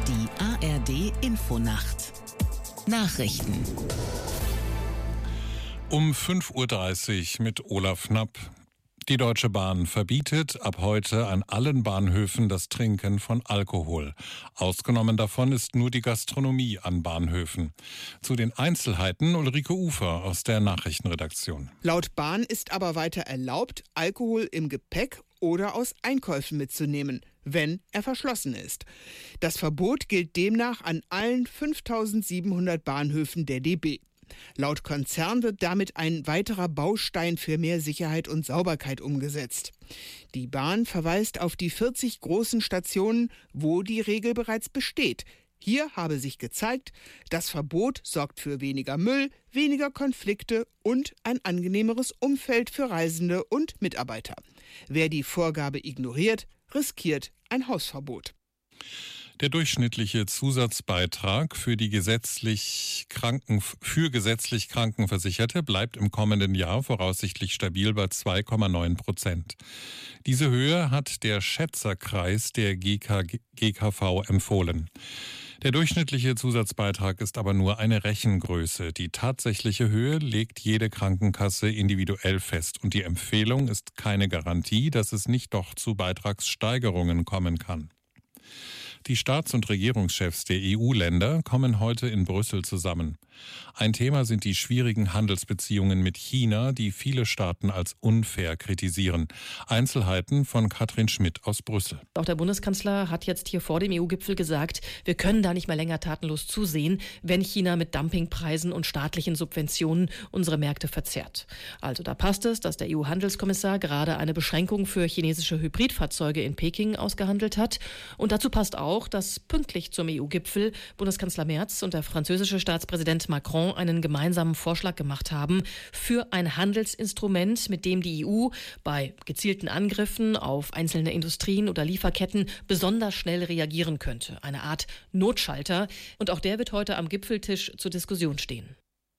Die ARD-Infonacht. Nachrichten. Um 5:30 Uhr mit Olaf Knapp. Die Deutsche Bahn verbietet ab heute an allen Bahnhöfen das Trinken von Alkohol. Ausgenommen davon ist nur die Gastronomie an Bahnhöfen. Zu den Einzelheiten Ulrike Ufer aus der Nachrichtenredaktion. Laut Bahn ist aber weiter erlaubt, Alkohol im Gepäck oder aus Einkäufen mitzunehmen, wenn er verschlossen ist. Das Verbot gilt demnach an allen 5.700 Bahnhöfen der DB. Laut Konzern wird damit ein weiterer Baustein für mehr Sicherheit und Sauberkeit umgesetzt. Die Bahn verweist auf die 40 großen Stationen, wo die Regel bereits besteht. Hier habe sich gezeigt, das Verbot sorgt für weniger Müll, weniger Konflikte und ein angenehmeres Umfeld für Reisende und Mitarbeiter. Wer die Vorgabe ignoriert, riskiert ein Hausverbot. Der durchschnittliche Zusatzbeitrag für gesetzlich Krankenversicherte bleibt im kommenden Jahr voraussichtlich stabil bei 2,9%. Diese Höhe hat der Schätzerkreis der GKV empfohlen. Der durchschnittliche Zusatzbeitrag ist aber nur eine Rechengröße. Die tatsächliche Höhe legt jede Krankenkasse individuell fest. Und die Empfehlung ist keine Garantie, dass es nicht doch zu Beitragssteigerungen kommen kann. Die Staats- und Regierungschefs der EU-Länder kommen heute in Brüssel zusammen. Ein Thema sind die schwierigen Handelsbeziehungen mit China, die viele Staaten als unfair kritisieren. Einzelheiten von Katrin Schmidt aus Brüssel. Auch der Bundeskanzler hat jetzt hier vor dem EU-Gipfel gesagt, wir können da nicht mehr länger tatenlos zusehen, wenn China mit Dumpingpreisen und staatlichen Subventionen unsere Märkte verzerrt. Also da passt es, dass der EU-Handelskommissar gerade eine Beschränkung für chinesische Hybridfahrzeuge in Peking ausgehandelt hat. Und dazu passt auch, dass pünktlich zum EU-Gipfel Bundeskanzler Merz und der französische Staatspräsident Macron einen gemeinsamen Vorschlag gemacht haben für ein Handelsinstrument, mit dem die EU bei gezielten Angriffen auf einzelne Industrien oder Lieferketten besonders schnell reagieren könnte. Eine Art Notschalter. Und auch der wird heute am Gipfeltisch zur Diskussion stehen.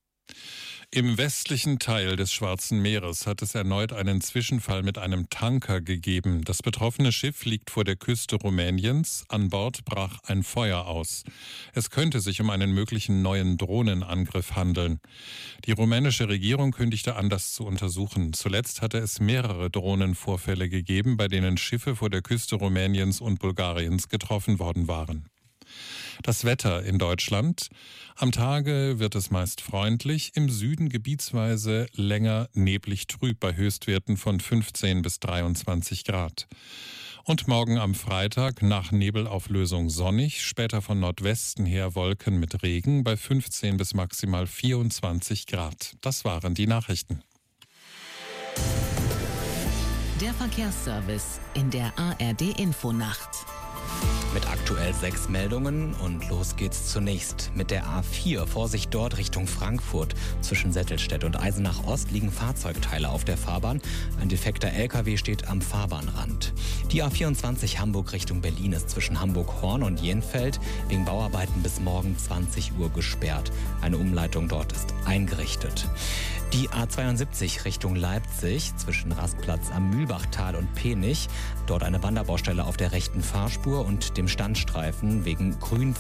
Im westlichen Teil des Schwarzen Meeres hat es erneut einen Zwischenfall mit einem Tanker gegeben. Das betroffene Schiff liegt vor der Küste Rumäniens. An Bord brach ein Feuer aus. Es könnte sich um einen möglichen neuen Drohnenangriff handeln. Die rumänische Regierung kündigte an, das zu untersuchen. Zuletzt hatte es mehrere Drohnenvorfälle gegeben, bei denen Schiffe vor der Küste Rumäniens und Bulgariens getroffen worden waren. Das Wetter in Deutschland. Am Tage wird es meist freundlich, im Süden gebietsweise länger neblig trüb bei Höchstwerten von 15 bis 23 Grad. Und morgen am Freitag nach Nebelauflösung sonnig, später von Nordwesten her Wolken mit Regen bei 15 bis maximal 24 Grad. Das waren die Nachrichten. Der Verkehrsservice in der ARD-Infonacht. Mit aktuell 6 Meldungen und los geht's zunächst mit der A4. Vorsicht dort Richtung Frankfurt. Zwischen Settelstedt und Eisenach Ost liegen Fahrzeugteile auf der Fahrbahn. Ein defekter LKW steht am Fahrbahnrand. Die A24 Hamburg Richtung Berlin ist zwischen Hamburg-Horn und Jenfeld wegen Bauarbeiten bis morgen 20 Uhr gesperrt. Eine Umleitung dort ist eingerichtet. Die A72 Richtung Leipzig zwischen Rastplatz am Mühlbachtal und Penich. Dort eine Wanderbaustelle auf der rechten Fahrspur und dem Standstreifen wegen